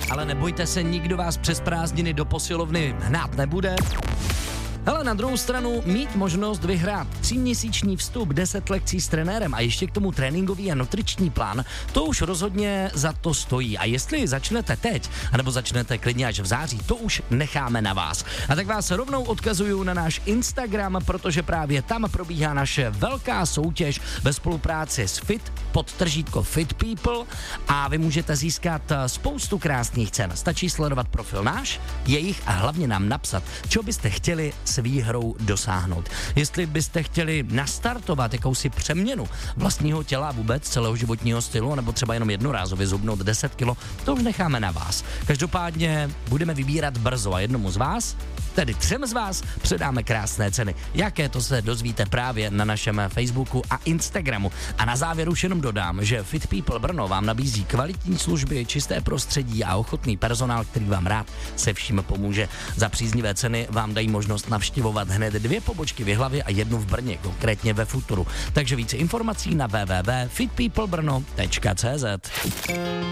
ale nebojte se, nikdo vás přes prázdniny do posilovny hnát nebude. Hele, na druhou stranu mít možnost vyhrát 3měsíční vstup, 10 lekcí s trenérem a ještě k tomu tréninkový a nutriční plán, to už rozhodně za to stojí. A jestli začnete teď, anebo začnete klidně až v září, to už necháme na vás. A tak vás rovnou odkazuju na náš Instagram, protože právě tam probíhá naše velká soutěž ve spolupráci s Fit People a vy můžete získat spoustu krásných cen. Stačí sledovat profil náš, jejich a hlavně nám napsat, co byste chtěli s výhrou dosáhnout. Jestli byste chtěli nastartovat jakousi přeměnu vlastního těla, vůbec celého životního stylu, nebo třeba jenom jednorázově zhubnout 10 kilo, to už necháme na vás. Každopádně budeme vybírat brzo a jednomu z vás, tedy 3 z vás, předáme krásné ceny. Jaké, to se dozvíte právě na našem Facebooku a Instagramu. A na závěr už jenom dodám, že Fit People Brno vám nabízí kvalitní služby, čisté prostředí a ochotný personál, který vám rád se vším pomůže. Za příznivé ceny vám dají možnost navštěvovat hned 2 pobočky v Jihlavě a 1 v Brně, konkrétně ve Futuru. Takže více informací na www.fitpeoplebrno.cz.